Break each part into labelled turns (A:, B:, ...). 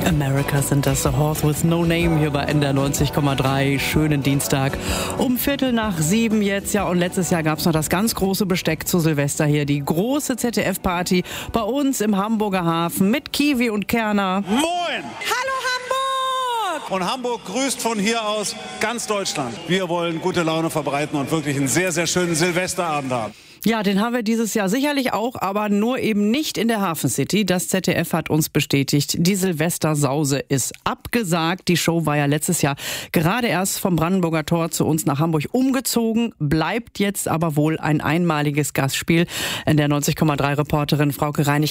A: Americas sind das, The Horse with No Name hier bei NDR 90,3. Schönen Dienstag um 6:15 jetzt. Ja, und letztes Jahr gab es noch das ganz große Besteck zu Silvester hier. Die große ZDF-Party bei uns im Hamburger Hafen mit Kiwi und Kerner.
B: Moin!
C: Hallo Hamburg!
B: Und Hamburg grüßt von hier aus ganz Deutschland. Wir wollen gute Laune verbreiten und wirklich einen sehr, sehr schönen Silvesterabend haben.
A: Ja, den haben wir dieses Jahr sicherlich auch, aber nur eben nicht in der Hafen City. Das ZDF hat uns bestätigt, die Silvestersause ist abgesagt. Die Show war ja letztes Jahr gerade erst vom Brandenburger Tor zu uns nach Hamburg umgezogen, bleibt jetzt aber wohl ein einmaliges Gastspiel. In der 90,3 Reporterin Frauke Reinig.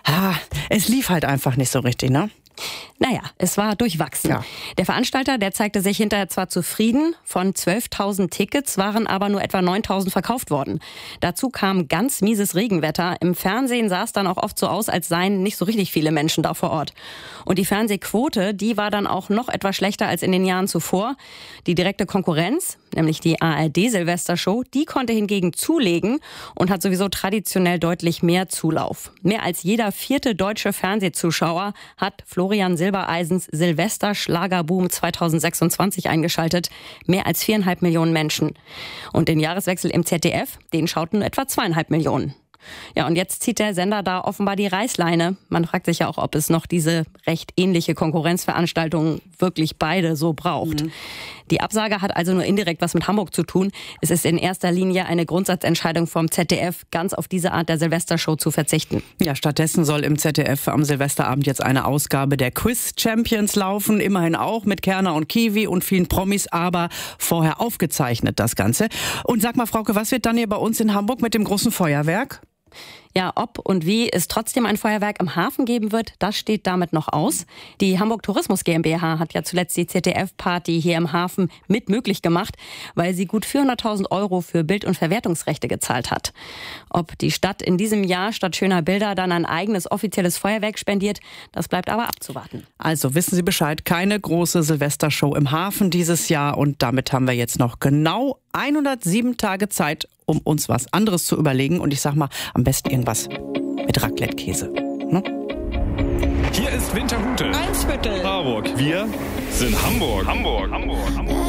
A: Es lief halt einfach nicht so richtig, ne?
D: Naja, es war durchwachsen.
A: Ja.
D: Der Veranstalter, der zeigte sich hinterher zwar zufrieden, von 12.000 Tickets waren aber nur etwa 9.000 verkauft worden. Dazu kam ganz mieses Regenwetter. Im Fernsehen sah es dann auch oft so aus, als seien nicht so richtig viele Menschen da vor Ort. Und die Fernsehquote, die war dann auch noch etwas schlechter als in den Jahren zuvor. Die direkte Konkurrenz, nämlich die ARD-Silvestershow, die konnte hingegen zulegen und hat sowieso traditionell deutlich mehr Zulauf. Mehr als jeder 4. deutsche Fernsehzuschauer hat Florian Silbereisens Silvester-Schlagerboom 2026 eingeschaltet. Mehr als 4,5 Millionen Menschen. Und den Jahreswechsel im ZDF, den schauten etwa 2,5 Millionen. Ja, und jetzt zieht der Sender da offenbar die Reißleine. Man fragt sich ja auch, ob es noch diese recht ähnliche Konkurrenzveranstaltung wirklich beide so braucht. Die Absage hat also nur indirekt was mit Hamburg zu tun. Es ist in erster Linie eine Grundsatzentscheidung vom ZDF, ganz auf diese Art der Silvestershow zu verzichten.
A: Ja, stattdessen soll im ZDF am Silvesterabend jetzt eine Ausgabe der Quiz Champions laufen. Immerhin auch mit Kerner und Kiwi und vielen Promis, aber vorher aufgezeichnet das Ganze. Und sag mal, Frauke, was wird dann hier bei uns in Hamburg mit dem großen Feuerwerk?
D: Ja, ob und wie es trotzdem ein Feuerwerk im Hafen geben wird, das steht damit noch aus. Die Hamburg Tourismus GmbH hat ja zuletzt die ZDF-Party hier im Hafen mit möglich gemacht, weil sie gut 400.000 € für Bild- und Verwertungsrechte gezahlt hat. Ob die Stadt in diesem Jahr statt schöner Bilder dann ein eigenes offizielles Feuerwerk spendiert, das bleibt aber abzuwarten.
A: Also wissen Sie Bescheid, keine große Silvestershow im Hafen dieses Jahr und damit haben wir jetzt noch genau 107 Tage Zeit, um uns was anderes zu überlegen. Und ich sag mal, am besten irgendwas mit Raclette-Käse. Ne?
E: Hier ist Winterhude.
C: Eimsbüttel.
E: Harburg. Wir sind Hamburg. Hamburg.